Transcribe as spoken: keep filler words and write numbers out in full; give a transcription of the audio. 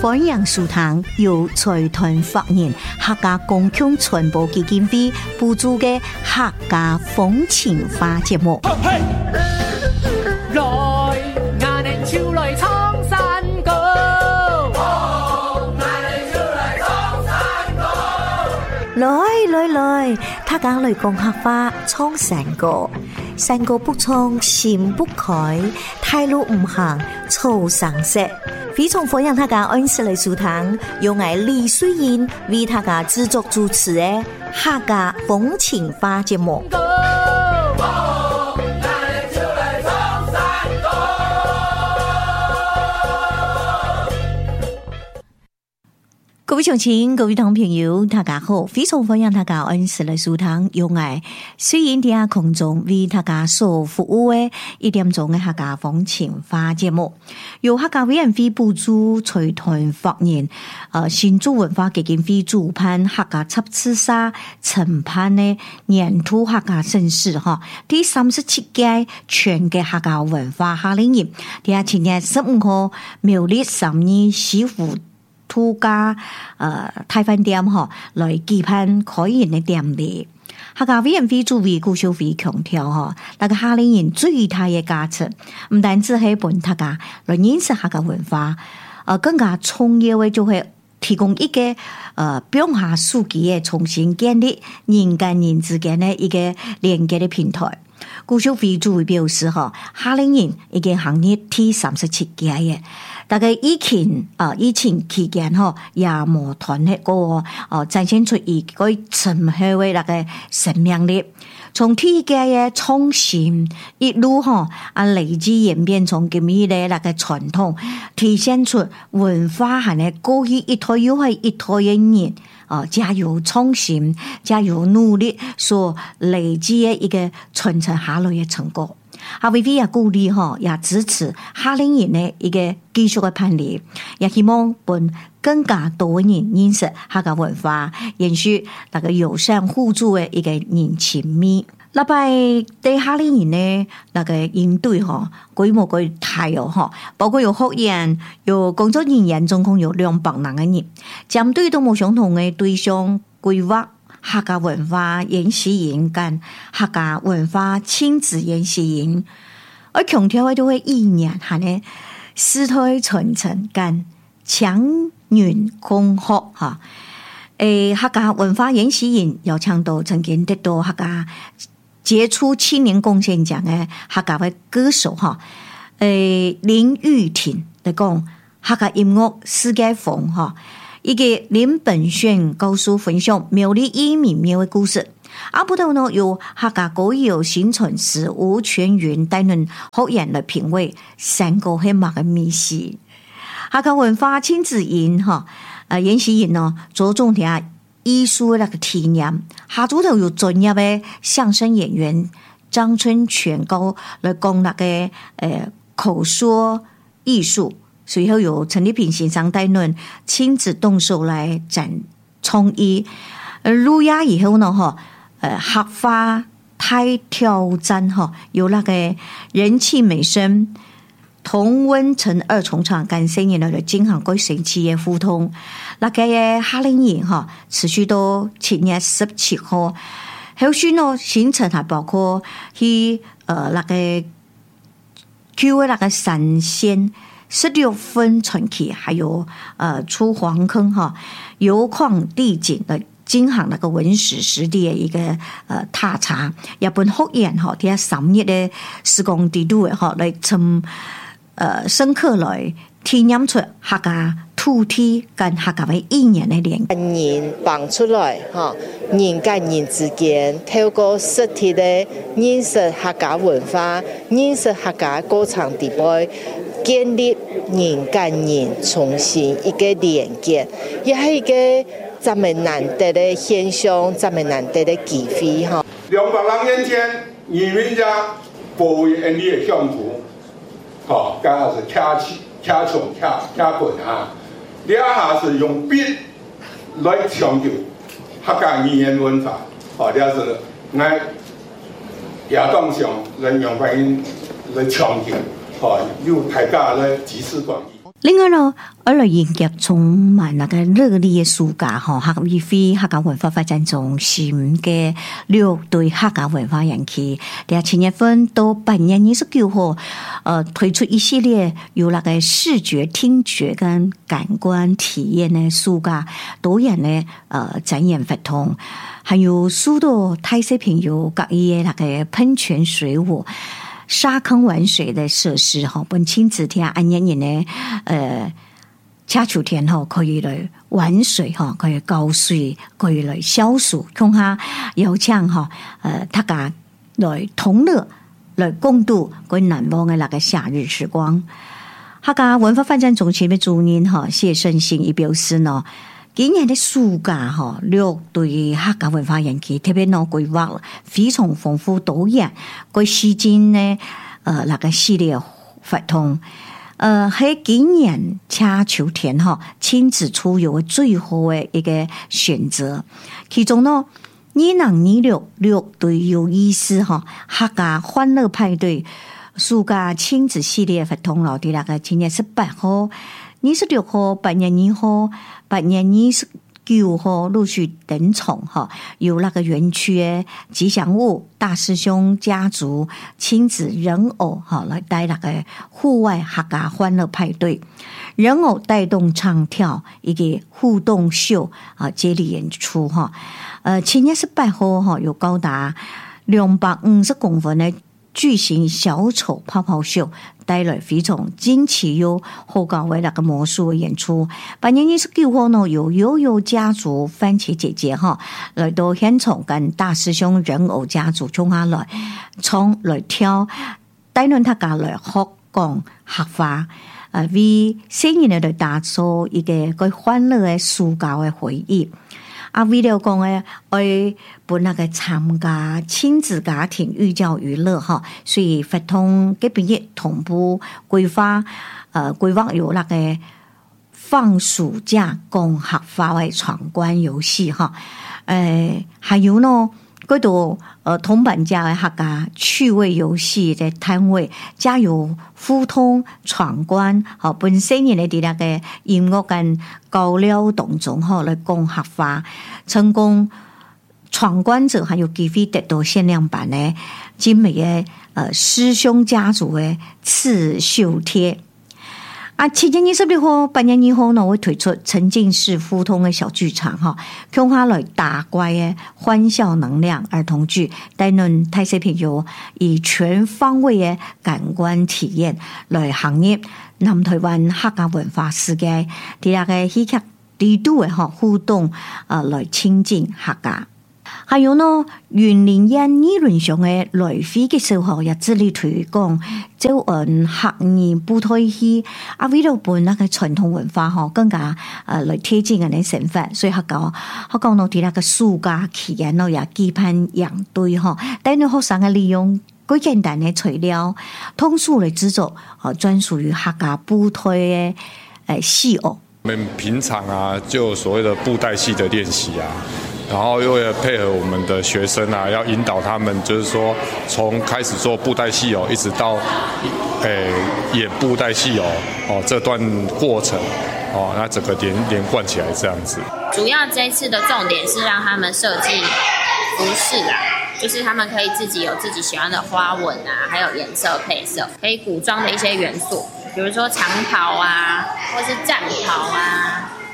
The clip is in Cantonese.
欢迎收聽由財團法人客家公共傳播基金會補助嘅客家風情花節目。 來，我哋潮來創山歌，我哋潮來創山歌。 來來來，客家來講客話創山歌，山歌不創心不開，太路唔行草生色。非常歡迎大家按時來收聽，由我李水燕為大家製作主持嘅客家風情花節目。各位鄉親，各位同朋友，大家好！非常歡迎大家按時來收聽，由我水燕喺空中為大家所服務嘅一點鐘嘅客家風情花節目，由客家委員會補助財團法人呃新竹文化基金會主辦客家插翅紗承辦嘅年度客家盛事哈，第三十七屆全嘅客家文化夏令營，第二七月十五號苗栗三二西湖土家呃太飯店嗬，來舉辦開園嘅典禮。客家委員會主委顧秀惠強調嗬，那個夏令營最大嘅價值，唔單止係幫大家來認識客家文化，呃更加重要嘅就係提供一個呃標下數據嘅重新建立人跟人之間嘅一個連接嘅平台。顧秀惠主委表示嗬，夏令營已經行業第三十七屆嘅。大概疫情啊，疫情期間吼，也無團迄個哦，展現出一個深厚嘅那個生命力。從第一屆嘅創新一路吼啊，累積演變從今日嘅那個傳統，體現出文化係呢過去一代又係一代嘅人啊，加油創新，加油努力所累積嘅一個傳承下來嘅成果。夏委會也鼓勵嗬，也支持夏令營的一個繼續嘅辦理，也希望幫更加多人認識客家文化，延續那個友善互助的一個人情味。禮拜對夏令營呢那個營隊嗬，規模個大哦嗬，包括有學員、有工作人員，總共有兩百人嘅人，針對都冇相同嘅對象規劃。客家文化研習營跟客家文化親子研習營，而強調嘅都係意念係呢世代傳承跟強源共學嚇。誒，客家文化研習營有倡導曾經得到客家傑出青年貢獻獎嘅客家嘅歌手嚇，誒林玉婷嚟講客家音樂世界風嚇。一個林本炫告訴分享苗栗一米苗的故事，阿不頭呢有客家歌謠新傳師吳全雲帶領學員來品味山歌係乜嘅美食。客家文化親子營哈，誒研習營呢着重啲藝術那個體驗，下組頭有專業嘅相聲演員張春全高來講那個誒口說藝術。隨後由陳立平先生帶領親自動手來展創意，呃，入夜以後呢，哈，呃，客家大挑戰哈，有那個人氣美聲同溫層二重唱，跟聲音嚟進行過神奇嘅互動。那個夏令營哈，持續到七月十七號，後續呢行程還包括去呃那個叫那個神仙。十六分傳奇，還有呃出黃坑哈，油礦地景的進行那個文史實地的一個呃踏查，日本學員哈，啲三日的施工地度的哈，來從呃深刻來體驗出客家土地跟客家的意念的連接。人放出來哈，人跟人之間透過實體的認識客家文化，認識客家歌唱地位。建立人跟人重新一個連結，也係一個咱們難得的現象，咱們難得的機會哈。 兩百人眼前，移民家保衛人哋嘅鄉土，好，剛好是恰起、恰重、恰恰滾啊！兩下是用筆來強調客家語言文化，好，這是愛亞當上來用發音來強調。哦，有大家咧集思廣益。 另外呢，我来迎接充满那个热烈的暑假哈，客委会客家文化发展中心嘅六对客家文化园区，喺七月份到八月二十九號，呃，推出一系列有那個視覺、聽覺跟感官體驗嘅暑假導演嘅呃展演活動，還有許多大小朋友各意嘅那個噴泉水舞。沙坑玩水的設施哈，本親子聽安年人呢，呃，恰秋天哈可以來玩水哈，可以高水，可以來消暑，共下邀請哈，呃，大家來同樂，來共度佢難忘嘅那個夏日時光。客家文化發展中心嘅主任哈謝勝興伊表示呢。今年的暑假哈，六對客家文化園區特別呢規劃非常豐富多樣，佢時間呢，呃，那個系列活動，呃，喺今年恰秋天哈，親子出遊嘅最好嘅一個選擇。其中呢，二零二六六對有意思哈，客家歡樂派對暑假親子系列活動咯，第那個今年十八號。二十六號、八月二號、八月二十九號陸續登場哈，有那個園區嘅吉祥物大師兄家族親子人偶哈，來帶那個戶外客家歡樂派對，人偶帶動唱跳一個互動秀啊，接力演出哈。呃，七月十八號哈，有高達兩百五十公分嘅巨型小丑泡泡秀，帶來非常驚奇又好高嘅那個魔術演出。八月二十九號呢，有悠悠家族番茄姐姐哈來到現場跟大師兄人偶家族衝下來唱來跳，帶領大家來學講客話，誒為新年嚟打造一個佢歡樂嘅暑假嘅回憶。啊，為了講誒，我本那個參加親子家庭寓教於樂哈，所以活動嘅邊一同步規劃，呃，規劃有那個放暑假講客話嘅闖關遊戲哈，誒，還有呢。嗰度呃銅板價嘅客家趣味遊戲嘅攤位，加有互通闖關，好本身人哋啲那個音樂跟交流當中，好來講客話，成功闖關者還有機會得到限量版嘅精美嘅呃師兄家族嘅刺繡貼。啊，七月二十六號、八月二號呢，會推出沉浸式互通嘅小劇場哈，向下來打怪嘅歡笑能量兒童劇，帶領大小朋友以全方位嘅感官體驗來行業南台灣客家文化世界第二個戲劇地度嘅哈互動啊，來親近客家。還有呢，雲林縣議論上嘅來飛嘅時候，也致力推廣招按客語不退戲，啊為了本那個傳統文化嗬更加誒來貼近人嘅生活，所以佢講佢講到啲那個暑假期間咯，也舉辦營隊嗬，帶領學生嘅利用最簡單嘅材料，通俗嚟製作啊專屬於客家不退嘅誒戲偶。 我們平常啊，就有所謂的布袋戲的練習啊。然後又為了配合我們的學生啊，要引導他們，就是說從開始做布袋戲偶，一直到誒、欸、演布袋戲偶哦，這段過程哦，那整個連連貫起來這樣子。 主要這一次的重點是讓他們設計服飾啦，就是他們可以自己有自己喜歡的花紋啊，還有顏色配色，可以古裝的一些元素，比如說長袍啊，或是戰